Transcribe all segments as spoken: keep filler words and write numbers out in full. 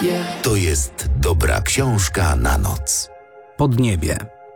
To jest dobra książka na noc. Podniebie.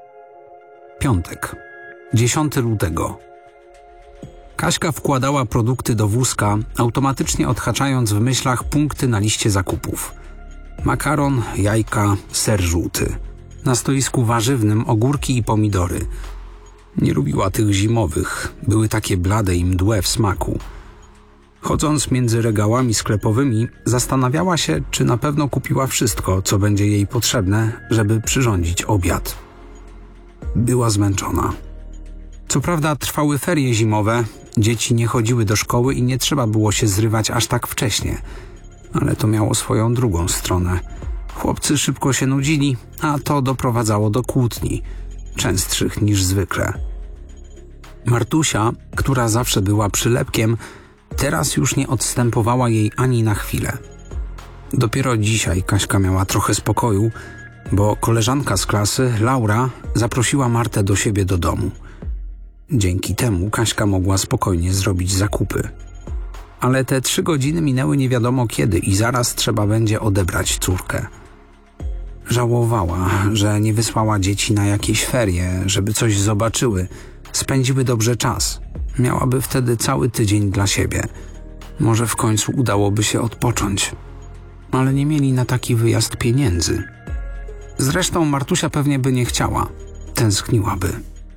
Piątek, dziesiątego lutego. Kaśka wkładała produkty do wózka, automatycznie odhaczając w myślach punkty na liście zakupów. Makaron, jajka, ser żółty. Na stoisku warzywnym ogórki i pomidory. Nie lubiła tych zimowych, były takie blade i mdłe w smaku. Chodząc między regałami sklepowymi, zastanawiała się, czy na pewno kupiła wszystko, co będzie jej potrzebne, żeby przyrządzić obiad. Była zmęczona. Co prawda trwały ferie zimowe, dzieci nie chodziły do szkoły i nie trzeba było się zrywać aż tak wcześnie. Ale to miało swoją drugą stronę. Chłopcy szybko się nudzili, a to doprowadzało do kłótni, częstszych niż zwykle. Martusia, która zawsze była przylepkiem, teraz już nie odstępowała jej ani na chwilę. Dopiero dzisiaj Kaśka miała trochę spokoju, bo koleżanka z klasy, Laura, zaprosiła Martę do siebie do domu. Dzięki temu Kaśka mogła spokojnie zrobić zakupy. Ale te trzy godziny minęły nie wiadomo kiedy i zaraz trzeba będzie odebrać córkę. Żałowała, że nie wysłała dzieci na jakieś ferie, żeby coś zobaczyły, spędziły dobrze czas. Miałaby wtedy cały tydzień dla siebie. Może w końcu udałoby się odpocząć. Ale nie mieli na taki wyjazd pieniędzy. Zresztą Martusia pewnie by nie chciała. Tęskniłaby.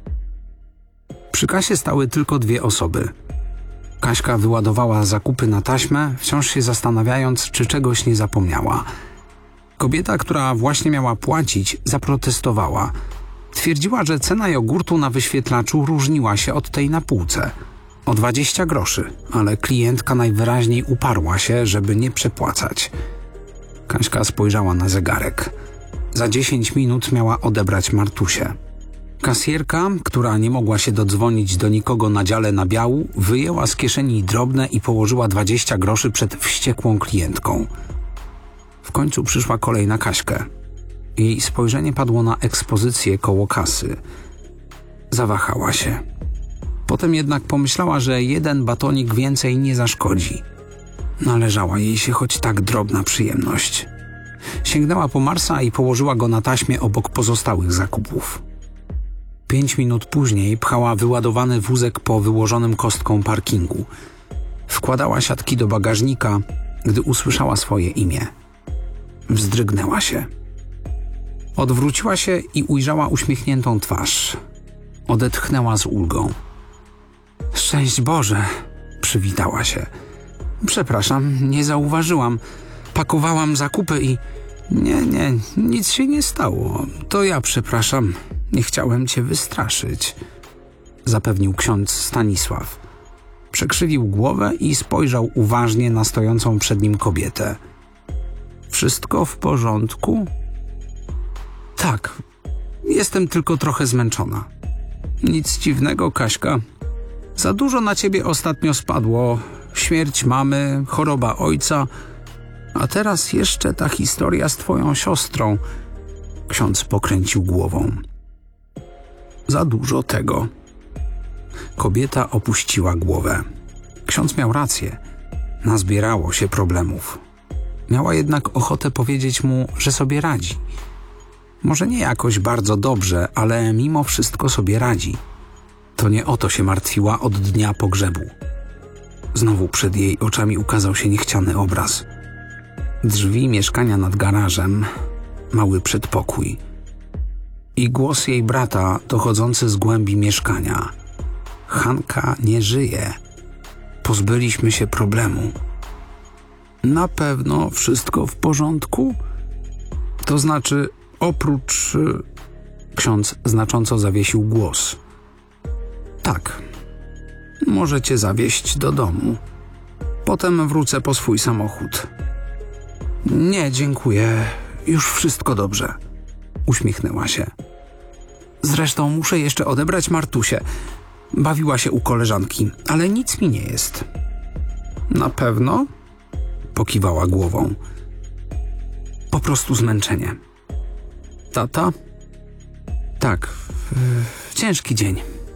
Przy kasie stały tylko dwie osoby. Kaśka wyładowała zakupy na taśmę, wciąż się zastanawiając, czy czegoś nie zapomniała. Kobieta, która właśnie miała płacić, zaprotestowała. Twierdziła, że cena jogurtu na wyświetlaczu różniła się od tej na półce. O dwadzieścia groszy, ale klientka najwyraźniej uparła się, żeby nie przepłacać. Kaśka spojrzała na zegarek. Za dziesięć minut miała odebrać Martusię. Kasjerka, która nie mogła się dodzwonić do nikogo na dziale nabiału, wyjęła z kieszeni drobne i położyła dwadzieścia groszy przed wściekłą klientką. W końcu przyszła kolej na Kaśkę. Jej spojrzenie padło na ekspozycję koło kasy. Zawahała się. Potem jednak pomyślała, że jeden batonik więcej nie zaszkodzi. Należała jej się choć tak drobna przyjemność. Sięgnęła po Marsa i położyła go na taśmie obok pozostałych zakupów. Pięć minut później pchała wyładowany wózek po wyłożonym kostką parkingu. Wkładała siatki do bagażnika, gdy usłyszała swoje imię. Wzdrygnęła się. Odwróciła się i ujrzała uśmiechniętą twarz. Odetchnęła z ulgą. Szczęść Boże, przywitała się. Przepraszam, nie zauważyłam. Pakowałam zakupy i... Nie, nie, nic się nie stało. To ja przepraszam. Nie chciałem cię wystraszyć, zapewnił ksiądz Stanisław. Przekrzywił głowę i spojrzał uważnie na stojącą przed nim kobietę. Wszystko w porządku? Tak, jestem tylko trochę zmęczona. Nic dziwnego, Kaśka. Za dużo na ciebie ostatnio spadło. Śmierć mamy, choroba ojca, a teraz jeszcze ta historia z twoją siostrą. Ksiądz pokręcił głową. Za dużo tego. Kobieta opuściła głowę. Ksiądz miał rację. Nazbierało się problemów. Miała jednak ochotę powiedzieć mu, że sobie radzi. Może nie jakoś bardzo dobrze, ale mimo wszystko sobie radzi. To nie o to się martwiła od dnia pogrzebu. Znowu przed jej oczami ukazał się niechciany obraz. Drzwi mieszkania nad garażem, mały przedpokój i głos jej brata dochodzący z głębi mieszkania. Hanka nie żyje. Pozbyliśmy się problemu. Na pewno wszystko w porządku? To znaczy, oprócz... Ksiądz znacząco zawiesił głos. Tak. Możecie zawieźć do domu. Potem wrócę po swój samochód. Nie, dziękuję. Już wszystko dobrze. Uśmiechnęła się. Zresztą muszę jeszcze odebrać Martusię. Bawiła się u koleżanki, ale nic mi nie jest. Na pewno? Pokiwała głową. Po prostu zmęczenie. Tata? Tak, ciężki dzień.